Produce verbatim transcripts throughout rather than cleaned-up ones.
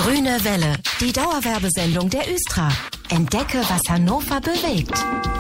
Grüne Welle, die Dauerwerbesendung der Östra. Entdecke, was Hannover bewegt.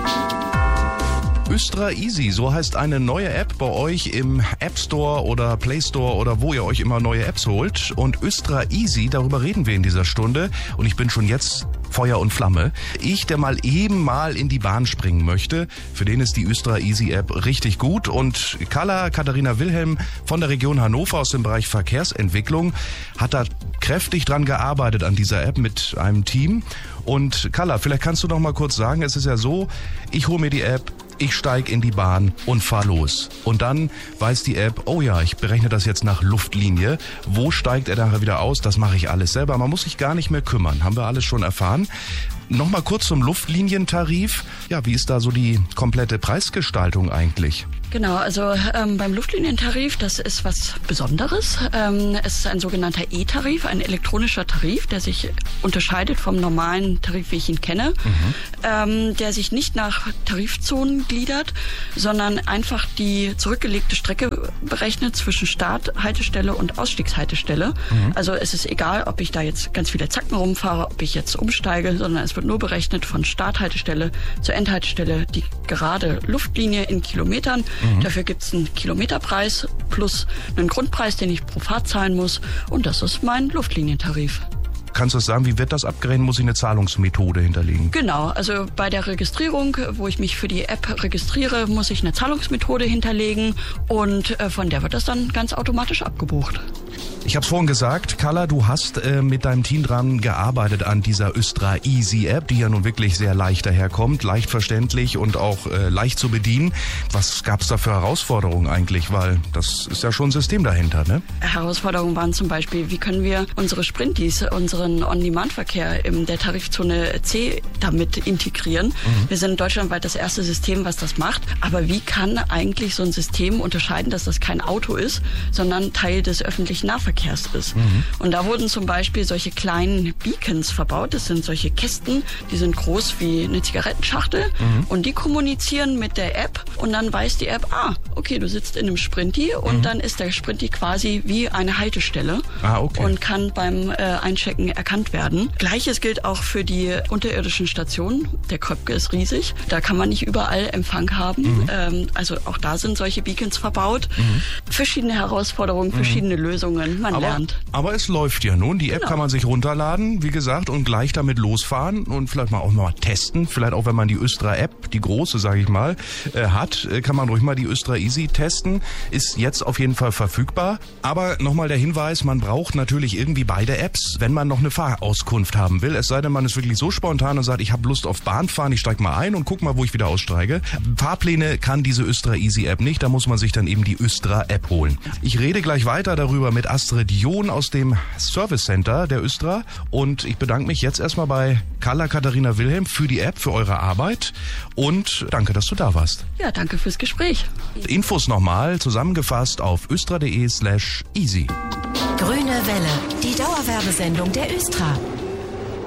Östra Easy, so heißt eine neue App bei euch im App Store oder Play Store oder wo ihr euch immer neue Apps holt. Und Östra Easy, darüber reden wir in dieser Stunde. Und ich bin schon jetzt Feuer und Flamme. Ich, der mal eben mal in die Bahn springen möchte, für den ist die Östra Easy App richtig gut. Und Carla Katharina Wilhelm von der Region Hannover aus dem Bereich Verkehrsentwicklung hat da kräftig dran gearbeitet an dieser App mit einem Team. Und Carla, vielleicht kannst du noch mal kurz sagen, es ist ja so, ich hole mir die App, ich steige in die Bahn und fahr los. Und dann weiß die App, oh ja, ich berechne das jetzt nach Luftlinie. Wo steigt er nachher wieder aus? Das mache ich alles selber. Man muss sich gar nicht mehr kümmern. Haben wir alles schon erfahren. Nochmal kurz zum Luftlinientarif. Ja, wie ist da so die komplette Preisgestaltung eigentlich? Genau, also ähm, beim Luftlinientarif, das ist was Besonderes. Ähm, es ist ein sogenannter E-Tarif, ein elektronischer Tarif, der sich unterscheidet vom normalen Tarif, wie ich ihn kenne, mhm. ähm, der sich nicht nach Tarifzonen gliedert, sondern einfach die zurückgelegte Strecke berechnet zwischen Starthaltestelle und Ausstiegshaltestelle. Mhm. Also es ist egal, ob ich da jetzt ganz viele Zacken rumfahre, ob ich jetzt umsteige, sondern es wird nur berechnet von Starthaltestelle zur Endhaltestelle die gerade Luftlinie in Kilometern. Mhm. Dafür gibt es einen Kilometerpreis plus einen Grundpreis, den ich pro Fahrt zahlen muss. Und das ist mein Luftlinientarif. Kannst du sagen, wie wird das abgerechnet? Muss ich eine Zahlungsmethode hinterlegen? Genau, also bei der Registrierung, wo ich mich für die App registriere, muss ich eine Zahlungsmethode hinterlegen und äh, von der wird das dann ganz automatisch abgebucht. Ich habe es vorhin gesagt, Carla, du hast äh, mit deinem Team dran gearbeitet an dieser Östra Easy App, die ja nun wirklich sehr leicht daherkommt, leicht verständlich und auch äh, leicht zu bedienen. Was gab es da für Herausforderungen eigentlich? Weil das ist ja schon ein System dahinter, ne? Herausforderungen waren zum Beispiel, wie können wir unsere Sprinties, unseren On-Demand-Verkehr in der Tarifzone C damit integrieren? Mhm. Wir sind deutschlandweit das erste System, was das macht. Aber wie kann eigentlich so ein System unterscheiden, dass das kein Auto ist, sondern Teil des öffentlichen Nahverkehrs ist. Mhm. Und da wurden zum Beispiel solche kleinen Beacons verbaut. Das sind solche Kästen, die sind groß wie eine Zigarettenschachtel mhm. und die kommunizieren mit der App und dann weiß die App, ah, okay, du sitzt in einem Sprinti und mhm. dann ist der Sprinti quasi wie eine Haltestelle ah, okay. und kann beim äh, Einchecken erkannt werden. Gleiches gilt auch für die unterirdischen Stationen. Der Kröpke ist riesig. Da kann man nicht überall Empfang haben. Mhm. Ähm, also auch da sind solche Beacons verbaut. Mhm. Verschiedene Herausforderungen, mhm. verschiedene Lösungen. Man aber, lernt. aber es läuft ja nun. Die App genau. kann man sich runterladen, wie gesagt, und gleich damit losfahren und vielleicht mal auch mal testen. Vielleicht auch, wenn man die Östra-App, die große, sage ich mal, äh, hat, kann man ruhig mal die Östra Easy testen. Ist jetzt auf jeden Fall verfügbar. Aber nochmal der Hinweis, man braucht natürlich irgendwie beide Apps, wenn man noch eine Fahrauskunft haben will. Es sei denn, man ist wirklich so spontan und sagt, ich habe Lust auf Bahnfahren, ich steige mal ein und guck mal, wo ich wieder aussteige. Fahrpläne kann diese Östra Easy App nicht. Da muss man sich dann eben die Östra-App holen. Ich rede gleich weiter darüber mit Astrid Dion aus dem Service Center der Östra und ich bedanke mich jetzt erstmal bei Carla Katharina Wilhelm für die App, für eure Arbeit und danke, dass du da warst. Ja, danke fürs Gespräch. Infos nochmal zusammengefasst auf östra.de slash easy. Grüne Welle, die Dauerwerbesendung der Östra.